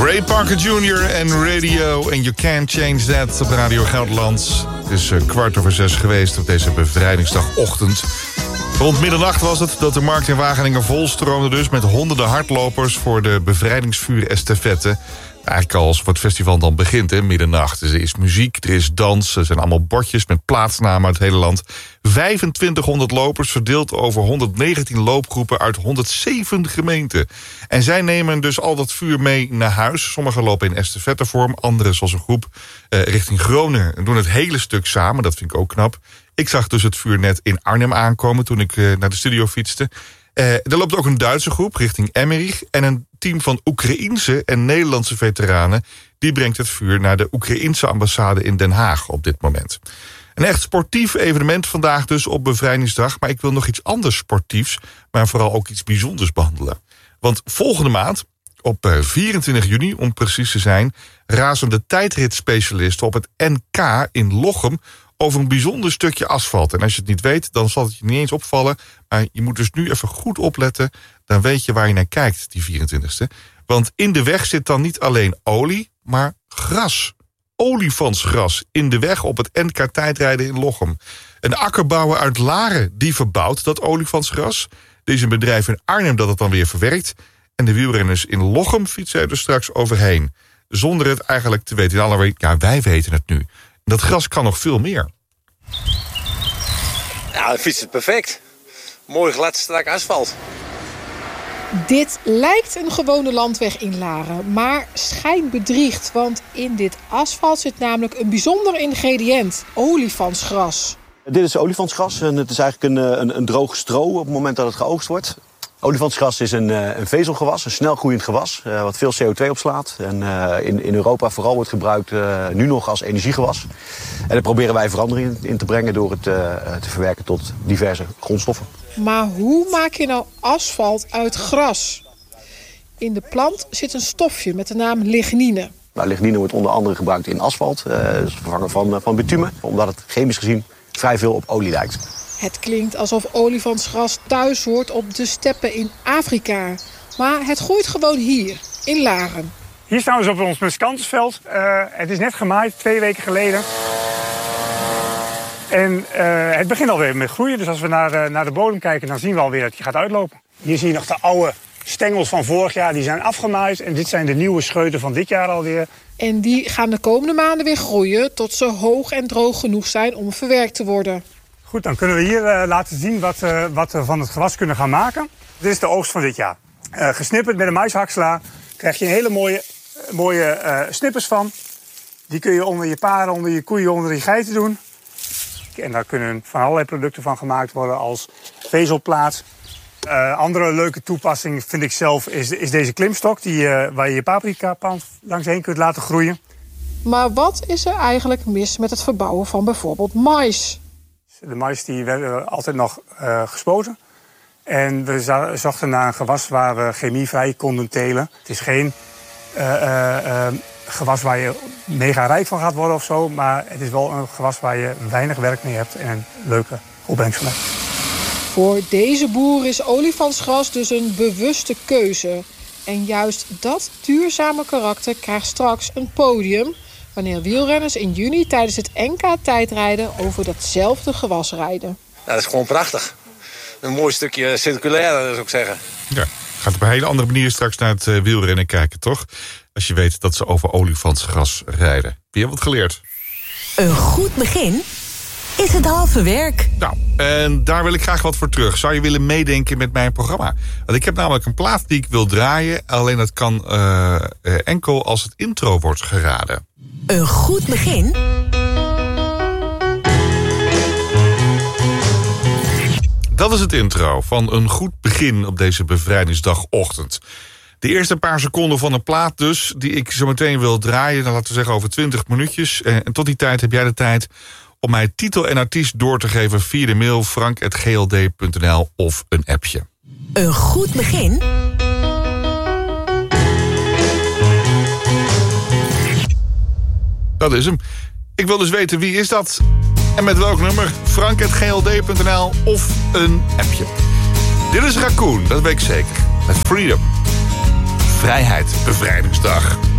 Ray Parker Jr. en Radio and You Can't Change That op Radio Gelderland. Het is 5:15 geweest op deze bevrijdingsdagochtend. Rond middernacht was het dat de markt in Wageningen volstroomde dus met honderden hardlopers voor de bevrijdingsvuur-estafette. Eigenlijk al alsof het festival dan begint, hè, middernacht. Er is muziek, er is dans, er zijn allemaal bordjes met plaatsnamen uit het hele land. 2500 lopers verdeeld over 119 loopgroepen uit 107 gemeenten. En zij nemen dus al dat vuur mee naar huis. Sommigen lopen in estafettevorm, anderen zoals een groep richting Groningen. En doen het hele stuk samen, dat vind ik ook knap. Ik zag dus het vuur net in Arnhem aankomen toen ik naar de studio fietste. Er loopt ook een Duitse groep richting Emmerich. En een team van Oekraïense en Nederlandse veteranen die brengt het vuur naar de Oekraïense ambassade in Den Haag op dit moment. Een echt sportief evenement vandaag dus op Bevrijdingsdag. Maar ik wil nog iets anders sportiefs, maar vooral ook iets bijzonders behandelen. Want volgende maand, op 24 juni om precies te zijn, razen de tijdritspecialisten op het NK in Lochem over een bijzonder stukje asfalt. En als je het niet weet, dan zal het je niet eens opvallen. Maar je moet dus nu even goed opletten. Dan weet je waar je naar kijkt, die 24e. Want in de weg zit dan niet alleen olie, maar gras. Olifantsgras in de weg op het NK tijdrijden in Lochem. Een akkerbouwer uit Laren, die verbouwt dat olifantsgras. Er is een bedrijf in Arnhem dat het dan weer verwerkt. En de wielrenners in Lochem fietsen er dus straks overheen. Zonder het eigenlijk te weten. Ja, wij weten het nu. Dat gras kan nog veel meer. Ja, de fiets is perfect. Mooi glad, strak asfalt. Dit lijkt een gewone landweg in Laren, maar schijnt bedriegt. Want in dit asfalt zit namelijk een bijzonder ingrediënt: olifantsgras. Dit is olifantsgras en het is eigenlijk een droog stro op het moment dat het geoogst wordt. Olifantsgras is een vezelgewas, een snelgroeiend gewas, wat veel CO2 opslaat. En in Europa vooral wordt gebruikt nu nog als energiegewas. En daar proberen wij verandering in te brengen door het te verwerken tot diverse grondstoffen. Maar hoe maak je nou asfalt uit gras? In de plant zit een stofje met de naam lignine. Nou, lignine wordt onder andere gebruikt in asfalt, dus vervangen van bitumen, omdat het chemisch gezien vrij veel op olie lijkt. Het klinkt alsof olifantsgras thuis hoort op de steppen in Afrika. Maar het groeit gewoon hier, in Laren. Hier staan we dus op ons muzikantenveld. Het is net gemaaid, 2 weken geleden. En het begint alweer met groeien. Dus als we naar de bodem kijken, dan zien we alweer dat hij gaat uitlopen. Hier zie je nog de oude stengels van vorig jaar. Die zijn afgemaaid. En dit zijn de nieuwe scheuten van dit jaar alweer. En die gaan de komende maanden weer groeien tot ze hoog en droog genoeg zijn om verwerkt te worden. Goed, dan kunnen we hier laten zien wat we van het gewas kunnen gaan maken. Dit is de oogst van dit jaar. Gesnipperd met een maishakselaar krijg je een hele mooie snippers van. Die kun je onder je paarden, onder je koeien, onder je geiten doen. En daar kunnen van allerlei producten van gemaakt worden als vezelplaat. Andere leuke toepassing vind ik zelf is deze klimstok waar je paprikaplant langs heen kunt laten groeien. Maar wat is er eigenlijk mis met het verbouwen van bijvoorbeeld mais? De mais die werd altijd nog gespoten. En we zochten naar een gewas waar we chemievrij konden telen. Het is geen gewas waar je mega rijk van gaat worden of zo. Maar het is wel een gewas waar je weinig werk mee hebt en een leuke opbrengst mee. Voor deze boer is olifantsgras dus een bewuste keuze. En juist dat duurzame karakter krijgt straks een podium wanneer wielrenners in juni tijdens het NK tijdrijden over datzelfde gewas rijden. Ja, dat is gewoon prachtig. Een mooi stukje circulair, zou ik zeggen. Ja, gaat op een hele andere manier straks naar het wielrennen kijken, toch? Als je weet dat ze over olifantsgras rijden. Heb je wat geleerd? Een goed begin is het halve werk. Nou, en daar wil ik graag wat voor terug. Zou je willen meedenken met mijn programma? Want ik heb namelijk een plaat die ik wil draaien. Alleen dat kan enkel als het intro wordt geraden. Een goed begin Dat is het intro van een goed begin op deze bevrijdingsdagochtend. De eerste paar seconden van een plaat dus, die ik zo meteen wil draaien, dan laten we zeggen over 20 minuutjes. En tot die tijd heb jij de tijd om mij titel en artiest door te geven via de mail frank@gld.nl of een appje. Een goed begin Dat is hem. Ik wil dus weten wie is dat en met welk nummer. frank@gld.nl of een appje. Dit is Raccoon, dat weet ik zeker. Met Freedom. Vrijheid, bevrijdingsdag.